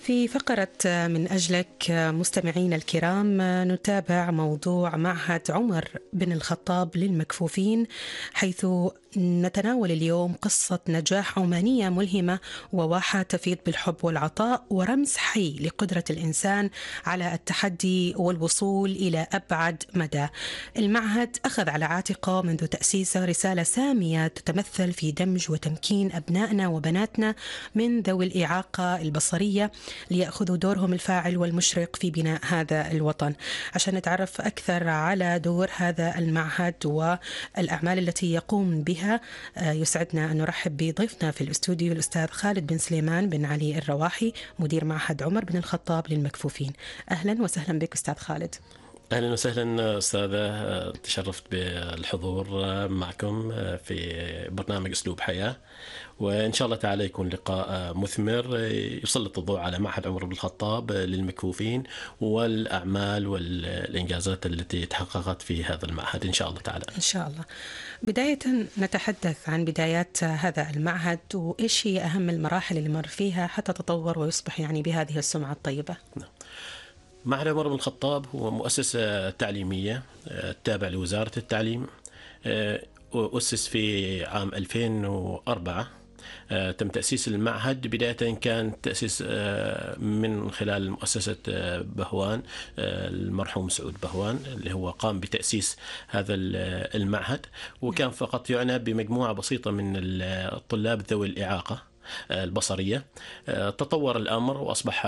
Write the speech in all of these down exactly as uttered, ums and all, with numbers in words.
في فقرة من أجلك مستمعين الكرام نتابع موضوع معهد عمر بن الخطاب للمكفوفين، حيث نتناول اليوم قصة نجاح عمانية ملهمة وواحة تفيض بالحب والعطاء ورمز حي لقدرة الإنسان على التحدي والوصول إلى أبعد مدى. المعهد أخذ على عاتقه منذ تأسيسه رسالة سامية تتمثل في دمج وتمكين أبنائنا وبناتنا من ذوي الإعاقة البصرية ليأخذوا دورهم الفاعل والمشرق في بناء هذا الوطن. عشان نتعرف أكثر على دور هذا المعهد والأعمال التي يقوم بها، يسعدنا أن نرحب بضيفنا في الاستوديو الأستاذ خالد بن سليمان بن علي الرواحي، مدير معهد عمر بن الخطاب للمكفوفين. أهلا وسهلا بك أستاذ خالد. أهلا وسهلا أستاذة، تشرفت بالحضور معكم في برنامج أسلوب حياة، وإن شاء الله تعالى يكون لقاء مثمر يسلط الضوء على معهد عمر بن الخطاب للمكفوفين والأعمال والإنجازات التي تحققت في هذا المعهد إن شاء الله تعالى. إن شاء الله. بداية نتحدث عن بدايات هذا المعهد وإيش هي أهم المراحل اللي مر فيها حتى تطور ويصبح يعني بهذه السمعة الطيبة. نعم. معهد عمر بن الخطاب هو مؤسسة تعليمية تابعة لوزارة التعليم، وأسس في عام ألفين وأربعة. تم تأسيس المعهد، بداية كان تأسيس من خلال مؤسسة بهوان، المرحوم سعود بهوان اللي هو قام بتأسيس هذا المعهد، وكان فقط يعنى بمجموعة بسيطة من الطلاب ذوي الإعاقة البصرية. تطور الأمر وأصبح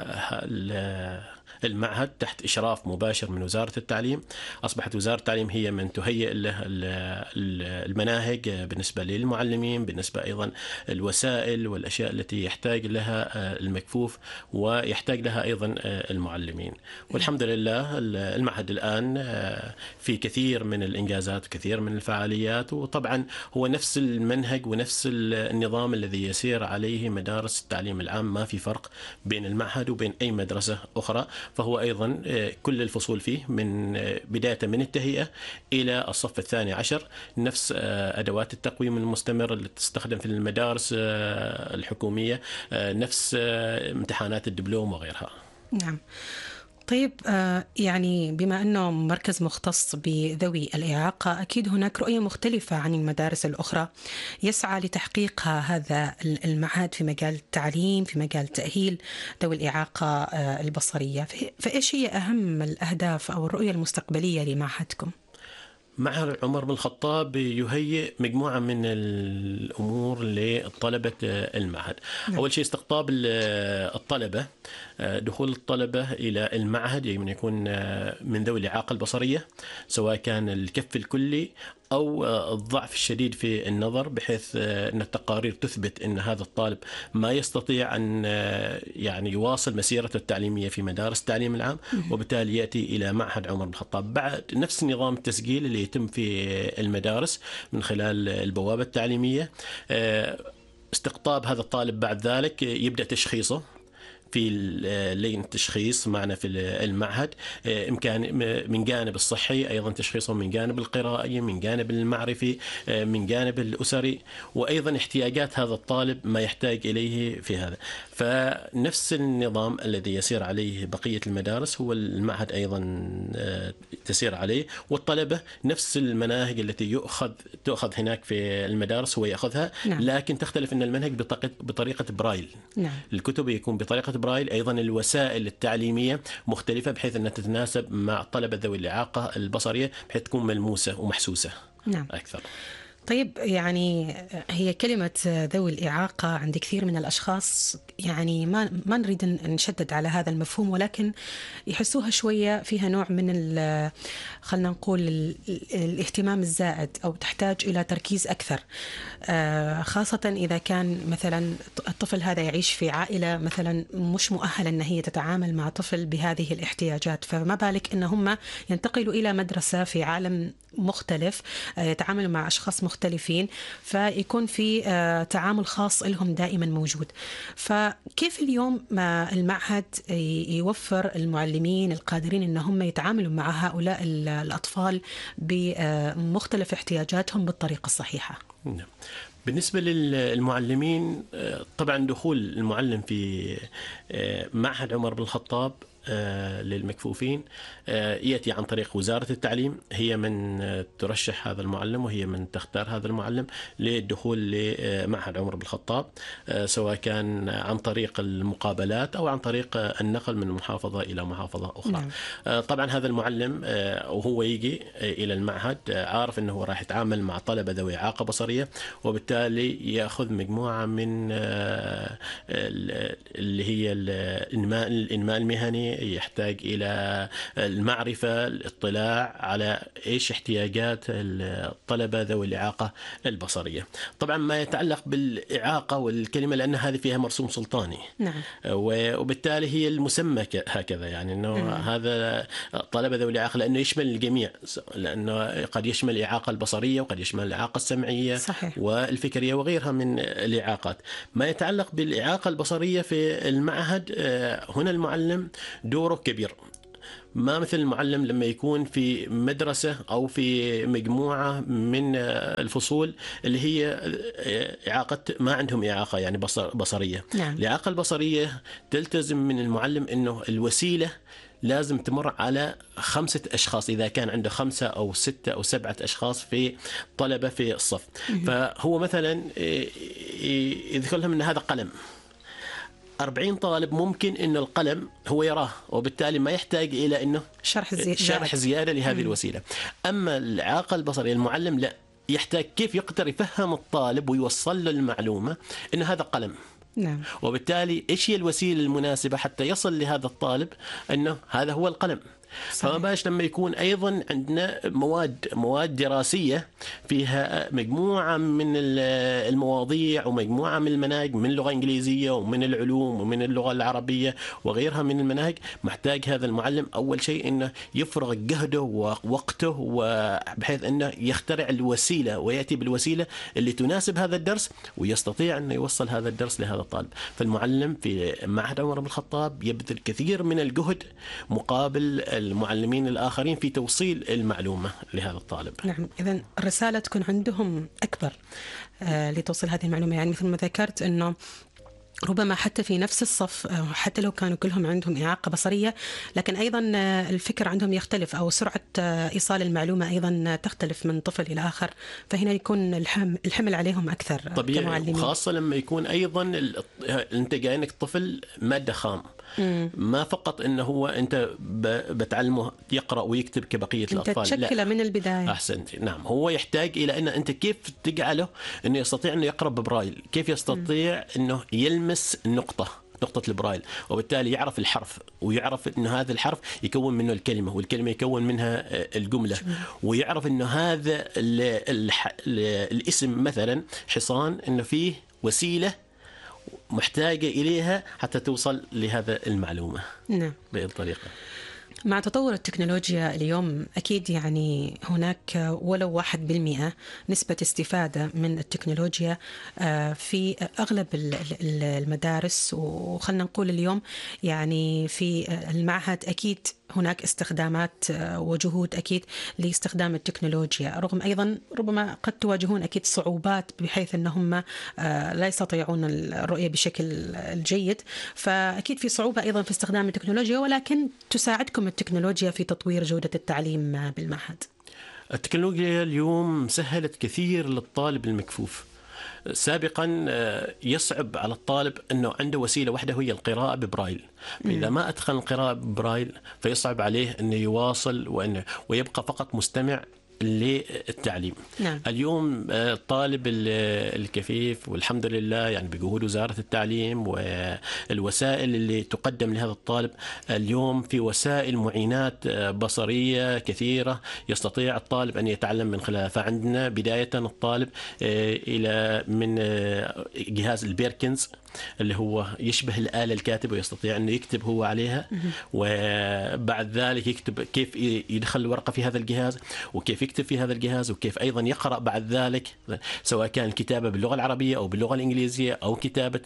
المعهد تحت إشراف مباشر من وزارة التعليم. أصبحت وزارة التعليم هي من تهيئ له المناهج بالنسبة للمعلمين، بالنسبة أيضا الوسائل والأشياء التي يحتاج لها المكفوف ويحتاج لها أيضا المعلمين. والحمد لله المعهد الآن في كثير من الإنجازات وكثير من الفعاليات، وطبعا هو نفس المنهج ونفس النظام الذي يسير عليه مدارس التعليم العام، ما في فرق بين المعهد وبين أي مدرسة أخرى. فهو أيضا كل الفصول فيه من بداية من التهيئة إلى الصف الثاني عشر نفس أدوات التقويم المستمر اللي تستخدم في المدارس الحكومية، نفس امتحانات الدبلوم وغيرها. نعم. طيب، يعني بما أنه مركز مختص بذوي الإعاقة، أكيد هناك رؤية مختلفة عن المدارس الأخرى يسعى لتحقيقها هذا المعهد في مجال التعليم، في مجال تأهيل ذوي الإعاقة البصرية. فإيش هي أهم الأهداف أو الرؤية المستقبلية لمعهدكم؟ معهد عمر بن الخطاب يهيئ مجموعة من الأمور لطلبة المعهد. نعم. أول شيء استقطاب الطلبة، دخول الطلبة إلى المعهد يجب أن يكون من ذوي الإعاقة البصرية، سواء كان الكف الكلي أو الضعف الشديد في النظر، بحيث أن التقارير تثبت أن هذا الطالب ما يستطيع أن يعني يواصل مسيرته التعليمية في مدارس التعليم العام، وبالتالي يأتي إلى معهد عمر بن الخطاب. بعد نفس نظام التسجيل اللي يتم في المدارس من خلال البوابة التعليمية، استقطاب هذا الطالب بعد ذلك يبدأ تشخيصه في لين تشخيص معنا في المعهد، إمكان من جانب الصحي، أيضا تشخيصهم من جانب القرائي، من جانب المعرفي، من جانب الأسري، وأيضا احتياجات هذا الطالب ما يحتاج إليه في هذا. فنفس النظام الذي يسير عليه بقية المدارس هو المعهد أيضا تسير عليه، والطلبة نفس المناهج التي يؤخذ تأخذ هناك في المدارس هو يأخذها. نعم. لكن تختلف أن المنهج بطريقة برايل. نعم. الكتب يكون بطريقة برايل، أيضا الوسائل التعليمية مختلفة بحيث أنها تتناسب مع طلبة ذوي الإعاقة البصرية، بحيث تكون ملموسة ومحسوسة. نعم. أكثر. طيب، يعني هي كلمة ذوي الإعاقة عند كثير من الأشخاص يعني ما ما نريد نشدد على هذا المفهوم، ولكن يحسوها شوية فيها نوع من خلنا نقول الاهتمام الزائد، أو تحتاج إلى تركيز أكثر، خاصة إذا كان مثلا الطفل هذا يعيش في عائلة مثلا مش مؤهلة أن هي تتعامل مع طفل بهذه الاحتياجات، فما بالك أن هم ينتقلوا إلى مدرسة في عالم مختلف يتعاملوا مع أشخاص مختلفين، فيكون في تعامل خاص لهم دائما موجود. فكيف اليوم ما المعهد يوفر المعلمين القادرين أن هم يتعاملوا مع هؤلاء الأطفال بمختلف احتياجاتهم بالطريقة الصحيحة؟ بالنسبة للمعلمين، طبعا دخول المعلم في معهد عمر بن الخطاب للمكفوفين يأتي عن طريق وزارة التعليم، هي من ترشح هذا المعلم وهي من تختار هذا المعلم للدخول لمعهد عمر بن الخطاب، سواء كان عن طريق المقابلات أو عن طريق النقل من محافظة إلى محافظة أخرى. نعم. طبعا هذا المعلم وهو يجي إلى المعهد عارف أنه راح يتعامل مع طلبة ذوي إعاقة بصرية، وبالتالي يأخذ مجموعة من اللي هي الإنماء الإنماء المهني، يحتاج إلى المعرفة، الاطلاع على إيش احتياجات الطلبة ذوي الإعاقة البصرية. طبعا ما يتعلق بالإعاقة والكلمة لأن هذه فيها مرسوم سلطاني. نعم. وبالتالي هي المسمى هكذا، يعني أنه مم. هذا طلبة ذوي الإعاقة لأنه يشمل الجميع، لأنه قد يشمل الإعاقة البصرية وقد يشمل الإعاقة السمعية. صحيح. والفكرية وغيرها من الإعاقات. ما يتعلق بالإعاقة البصرية في المعهد، هنا المعلم دوره كبير، ما مثل المعلم لما يكون في مدرسة أو في مجموعة من الفصول اللي هي إعاقة ما عندهم إعاقة يعني بصر بصرية. نعم. الإعاقة البصرية تلتزم من المعلم أنه الوسيلة لازم تمر على خمسة أشخاص، إذا كان عنده خمسة أو ستة أو سبعة أشخاص في طلبة في الصف. فهو مثلا يذكر لهم أن هذا قلم، أربعين طالب ممكن أن القلم هو يراه، وبالتالي ما يحتاج إلى أنه شرح زيادة, شرح زيادة لهذه مم. الوسيلة. أما الإعاقة البصرية المعلم لا، يحتاج كيف يقدر يفهم الطالب ويوصل له المعلومة أن هذا قلم. نعم. وبالتالي إيش هي الوسيلة المناسبة حتى يصل لهذا الطالب أنه هذا هو القلم. فما باش لما يكون أيضا عندنا مواد مواد دراسية فيها مجموعة من المواضيع ومجموعة من المناهج من اللغة الإنجليزية ومن العلوم ومن اللغة العربية وغيرها من المناهج. محتاج هذا المعلم أول شيء أنه يفرغ جهده ووقته وبحيث أنه يخترع الوسيلة ويأتي بالوسيلة اللي تناسب هذا الدرس ويستطيع أنه يوصل هذا الدرس لهذا الطالب. فالمعلم في معهد عمر بن الخطاب يبذل كثير من الجهد مقابل المعلمين الآخرين في توصيل المعلومة لهذا الطالب. نعم، إذن الرسالة تكون عندهم أكبر آه لتوصيل هذه المعلومة. يعني مثل ما ذكرت أنه ربما حتى في نفس الصف حتى لو كانوا كلهم عندهم إعاقة بصرية، لكن أيضا الفكر عندهم يختلف أو سرعة إيصال المعلومة أيضا تختلف من طفل إلى آخر، فهنا يكون الحمل عليهم أكثر طبيعي، خاصة لما يكون أيضا أنت جاينك طفل مادة خام. مم. ما فقط انه هو انت بتعلمه يقرا ويكتب كبقيه انت الاطفال، تشكله من البدايه. احسنتي. نعم، هو يحتاج الى ان انت كيف تجعله انه يستطيع انه يقرا ببرايل، كيف يستطيع مم. انه يلمس النقطه نقطة البرايل، وبالتالي يعرف الحرف ويعرف انه هذا الحرف يكون منه الكلمة والكلمة يكون منها الجملة، ويعرف انه هذا ال ال ال الاسم مثلا حصان انه فيه وسيلة محتاجة إليها حتى توصل لهذا المعلومة. نعم. بهذه الطريقة. مع تطور التكنولوجيا اليوم أكيد يعني هناك ولو واحد بالمئة نسبة استفادة من التكنولوجيا في أغلب المدارس، وخلنا نقول اليوم يعني في المعهد أكيد هناك استخدامات وجهود أكيد لاستخدام التكنولوجيا، رغم أيضا ربما قد تواجهون أكيد صعوبات بحيث أنهم لا يستطيعون الرؤية بشكل جيد، فأكيد في صعوبة أيضا في استخدام التكنولوجيا، ولكن تساعدكم التكنولوجيا في تطوير جودة التعليم بالمعهد. التكنولوجيا اليوم سهلت كثير للطالب المكفوف. سابقا يصعب على الطالب أنه عنده وسيلة واحدة وهي القراءة ببرايل، فإذا ما أدخل القراءة ببرايل فيصعب عليه أنه يواصل وأنه ويبقى فقط مستمع للتعليم. نعم. اليوم الطالب الكفيف والحمد لله يعني بجهود وزارة التعليم والوسائل اللي تقدم لهذا الطالب، اليوم في وسائل معينات بصرية كثيرة يستطيع الطالب أن يتعلم من خلالها. فعندنا بداية الطالب إلى من جهاز البيركنز اللي هو يشبه الآلة الكاتبة ويستطيع أن يكتب هو عليها، وبعد ذلك يكتب كيف يدخل الورقة في هذا الجهاز وكيف يكتب في هذا الجهاز وكيف أيضا يقرأ بعد ذلك، سواء كان الكتابة باللغة العربية أو باللغة الإنجليزية أو كتابة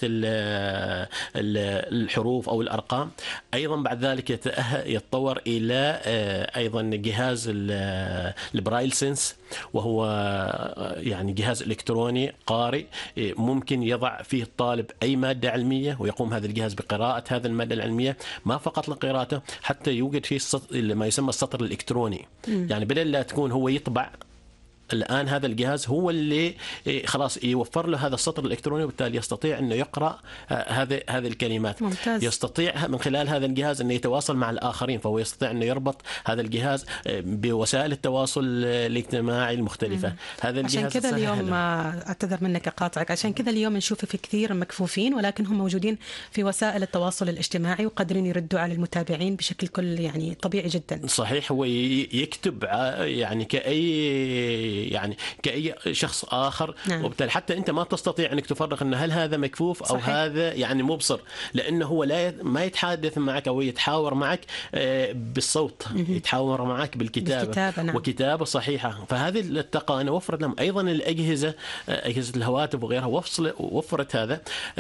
الحروف أو الأرقام. أيضا بعد ذلك يتطور إلى أيضا جهاز البرايل سنس وهو يعني جهاز إلكتروني قارئ ممكن يضع فيه الطالب أي مادة علمية، ويقوم هذا الجهاز بقراءة هذه المادة العلمية، ما فقط لقراءته، حتى يوجد فيه ما يسمى السطر الإلكتروني. م. يعني بدل لا تكون هو يطبع، الآن هذا الجهاز هو اللي خلاص يوفر له هذا السطر الإلكتروني، وبالتالي يستطيع أنه يقرأ هذه هذه الكلمات. ممتاز. يستطيع من خلال هذا الجهاز أنه يتواصل مع الآخرين، فهو يستطيع أنه يربط هذا الجهاز بوسائل التواصل الاجتماعي المختلفة. مم. هذا الجهاز عشان كذا اليوم أعتذر منك أقاطعك، عشان كذا اليوم نشوف في كثير مكفوفين ولكن هم موجودين في وسائل التواصل الاجتماعي وقادرين يردوا على المتابعين بشكل كل يعني طبيعي جدا. صحيح. هو يكتب يعني كأي يعني كأي شخص آخر. نعم. وبالتالي حتى أنت ما تستطيع أنك تفرق أن هل هذا مكفوف أو صحيح. هذا يعني مبصر، لأنه هو لا ما يتحدث معك أو يتحاور معك بالصوت، يتحاور معك بالكتابة, بالكتابة نعم. وكتابة صحيحة. فهذه التقنية وفرت لهم. أيضا الأجهزة أجهزة الهواتف وغيرها وفرت هذا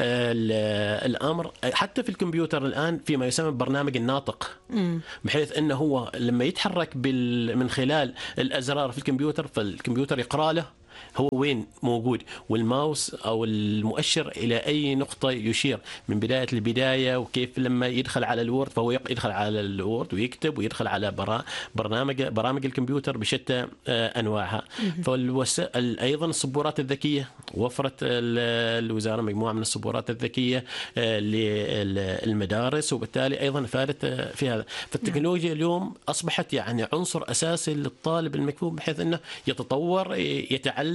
الأمر. حتى في الكمبيوتر الآن في ما يسمى برنامج الناطق، م. بحيث أنه هو لما يتحرك من خلال الأزرار في الكمبيوتر، فالكمبيوتر يقرأ له هو وين موجود، والماوس أو المؤشر إلى أي نقطة يشير من بداية البداية، وكيف لما يدخل على الوورد فهو يدخل على الوورد ويكتب، ويدخل على برامج برامج الكمبيوتر بشتى أنواعها. فالوسائل أيضا السبورات الذكية، وفرت الوزارة مجموعة من السبورات الذكية للمدارس، وبالتالي أيضا فادت في هذا. فالتكنولوجيا اليوم أصبحت يعني عنصر أساسي للطالب المكفوف، بحيث أنه يتطور، يتعلم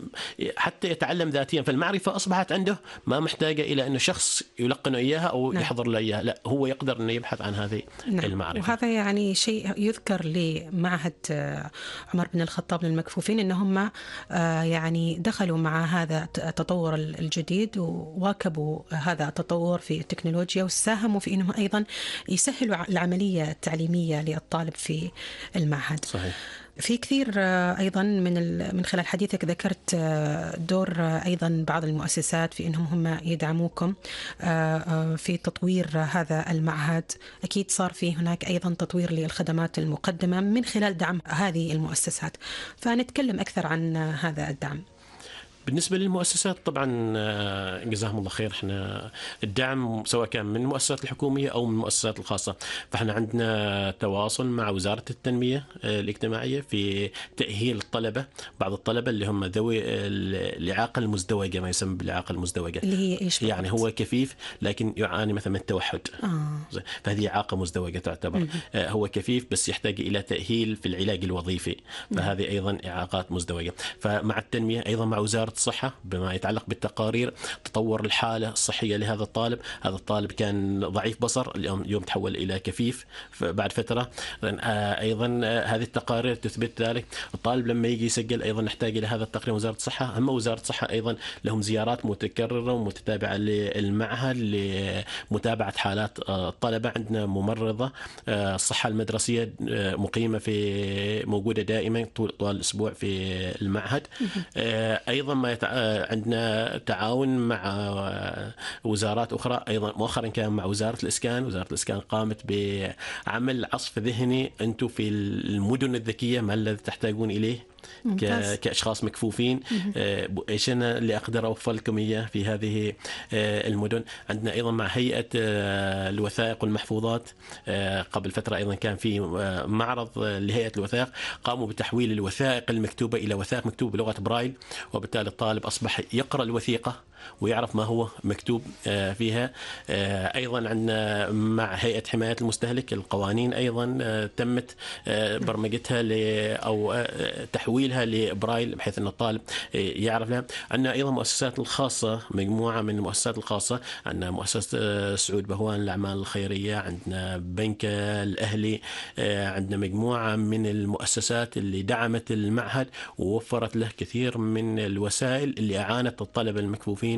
حتى يتعلم ذاتيا. فالمعرفة أصبحت عنده ما محتاجة إلى أنه شخص يلقنه إياها أو نعم. يحضر له إياها، لا هو يقدر أنه يبحث عن هذه نعم. المعرفة. وهذا يعني شيء يذكر لمعهد عمر بن الخطاب للمكفوفين، أنهم يعني دخلوا مع هذا التطور الجديد وواكبوا هذا التطور في التكنولوجيا، وساهموا في أنهم أيضا يسهلوا العملية التعليمية للطالب في المعهد. صحيح. في كثير أيضا من من خلال حديثك ذكرت دور أيضا بعض المؤسسات في أنهم هم يدعموكم في تطوير هذا المعهد. أكيد صار في هناك أيضا تطوير للخدمات المقدمة من خلال دعم هذه المؤسسات، فنتكلم أكثر عن هذا الدعم. بالنسبة للمؤسسات طبعا جزاهم الله خير، احنا الدعم سواء كان من المؤسسات الحكومية أو من المؤسسات الخاصة، فاحنا عندنا تواصل مع وزارة التنمية الاجتماعية في تأهيل الطلبة. بعض الطلبة اللي هم ذوي الإعاقة المزدوجة، ما يسمى بالإعاقة المزدوجة، اللي هي إيش يعني هو كفيف لكن يعاني مثلا من التوحد، آه. فهذه إعاقة مزدوجة تعتبر. م- هو كفيف بس يحتاج إلى تأهيل في العلاج الوظيفي، فهذه أيضا إعاقات مزدوجة. فمع التنمية أيضا مع وزارة الصحة بما يتعلق بالتقارير، تطور الحالة الصحية لهذا الطالب. هذا الطالب كان ضعيف بصر، اليوم اليوم تحول إلى كفيف بعد فترة. أيضا هذه التقارير تثبت ذلك. الطالب لما يجي يسجل أيضا نحتاج إلى هذا التقرير وزارة الصحة. أما وزارة الصحة أيضا لهم زيارات متكررة ومتتابعة للمعهد لمتابعة حالات الطلبة. عندنا ممرضة الصحة المدرسية مقيمة في موجودة دائما طول طوال الأسبوع في المعهد. أيضا ما يتع... عندنا تعاون مع وزارات أخرى. أيضا مؤخرا كان مع وزارة الإسكان. وزارة الإسكان قامت بعمل عصف ذهني أنتم في المدن الذكية ما الذي تحتاجون إليه ك... كأشخاص مكفوفين، إيش أنا اللي أقدر أوفر لكم إياه في هذه المدن. عندنا أيضا مع هيئة الوثائق والمحفوظات قبل فترة أيضا كان في معرض لهيئة الوثائق، قاموا بتحويل الوثائق المكتوبة إلى وثائق مكتوبة بلغة برايل، وبالتالي الطالب أصبح يقرأ الوثيقة ويعرف ما هو مكتوب فيها. أيضا عندنا مع هيئة حماية المستهلك القوانين أيضا تمت برمجتها أو تحويلها لبرايل بحيث أن الطالب يعرف لها. عندنا أيضا مؤسسات الخاصة، مجموعة من المؤسسات الخاصة. عندنا مؤسسة سعود بهوان للأعمال الخيرية، عندنا بنك الأهلي، عندنا مجموعة من المؤسسات اللي دعمت المعهد ووفرت له كثير من الوسائل اللي أعانت الطلبة المكفوفين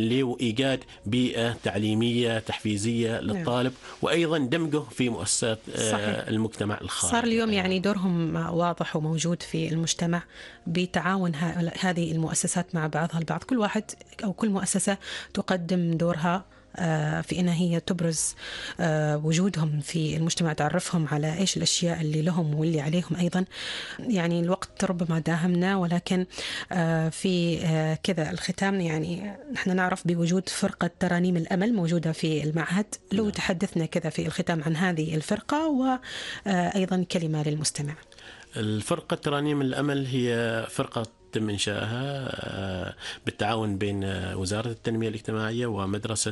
لإيجاد بيئة تعليمية تحفيزية للطالب، وأيضا دمجه في مؤسسات صحيح. المجتمع الخارجي. صار اليوم يعني دورهم واضح وموجود في المجتمع بتعاون هذه المؤسسات مع بعضها البعض. كل واحد أو كل مؤسسة تقدم دورها في إنها هي تبرز وجودهم في المجتمع، تعرفهم على إيش الأشياء اللي لهم واللي عليهم أيضا. يعني الوقت ربما داهمنا، ولكن في كذا الختام يعني نحن نعرف بوجود فرقة ترانيم الأمل موجودة في المعهد. لو تحدثنا كذا في الختام عن هذه الفرقة وأيضا كلمة للمستمع. الفرقة ترانيم الأمل هي فرقة تم إنشائها بالتعاون بين وزارة التنمية الاجتماعية ومدرسة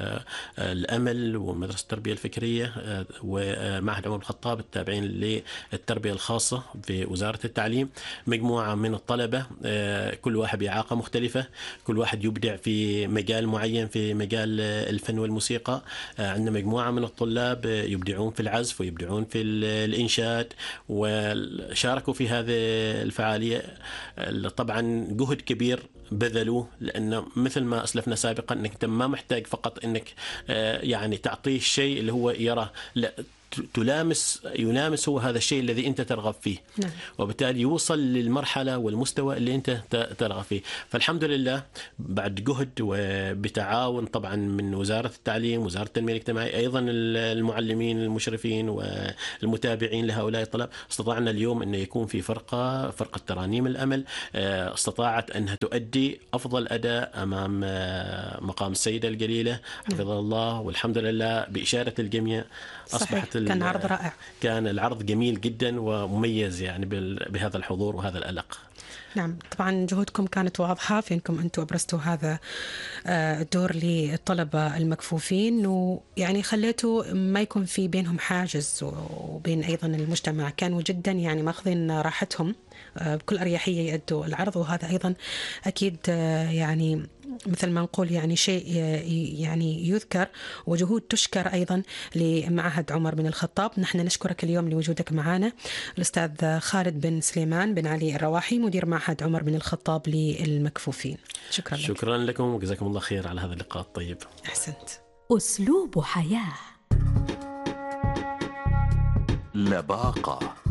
الأمل ومدرسة التربية الفكرية ومعهد عمر بن الخطاب التابعين للتربية الخاصة في وزارة التعليم. مجموعة من الطلبة كل واحد بإعاقة مختلفة، كل واحد يبدع في مجال معين في مجال الفن والموسيقى. عندنا مجموعة من الطلاب يبدعون في العزف ويبدعون في الإنشاد وشاركوا في هذه الفعالية. طبعا جهد كبير بذلوه، لأنه مثل ما أسلفنا سابقا أنك أنت ما محتاج فقط أنك يعني تعطيه الشيء اللي هو يراه، لا تلامس يلامس هو هذا الشيء الذي أنت ترغب فيه. نعم. وبالتالي يوصل للمرحلة والمستوى اللي أنت ترغب فيه. فالحمد لله بعد جهد وبتعاون طبعا من وزارة التعليم وزارة التنمية الاجتماعية أيضا المعلمين المشرفين والمتابعين لهؤلاء الطلاب، استطعنا اليوم أن يكون في فرقة فرقة ترانيم الأمل استطاعت أنها تؤدي أفضل أداء أمام مقام السيدة الجليلة حفظها الله. والحمد لله بإشارة الجميع أصبحت كان عرض رائع. كان العرض جميل جدا ومميز يعني بهذا الحضور وهذا الألق. نعم طبعا جهودكم كانت واضحة في أنكم أنتم أبرزتوا هذا الدور للطلبة المكفوفين، ويعني خليتوا ما يكون في بينهم حاجز وبين أيضا المجتمع، كانوا جدا يعني ماخذين راحتهم بكل أريحية يأدوا العرض. وهذا أيضا أكيد يعني مثل ما نقول يعني شيء يعني يذكر وجهود تشكر أيضا لمعهد عمر بن الخطاب. نحن نشكرك اليوم لوجودك معنا الأستاذ خالد بن سليمان بن علي الرواحي مدير معهد عمر بن الخطاب للمكفوفين. شكرا لك. شكرا لكم وجزاكم الله خير على هذا اللقاء الطيب. أحسنت. أسلوب حياة. لباقة.